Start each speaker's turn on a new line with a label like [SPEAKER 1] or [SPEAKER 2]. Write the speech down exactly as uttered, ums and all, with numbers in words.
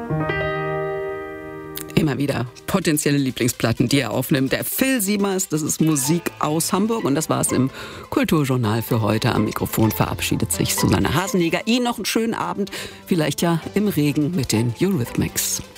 [SPEAKER 1] Immer wieder potenzielle Lieblingsplatten, die er aufnimmt. Der Phil Siemers, das ist Musik aus Hamburg. Und das war es im Kulturjournal für heute. Am Mikrofon verabschiedet sich Susanne Hasenjäger. Ihnen noch einen schönen Abend, vielleicht ja im Regen mit den Eurythmics.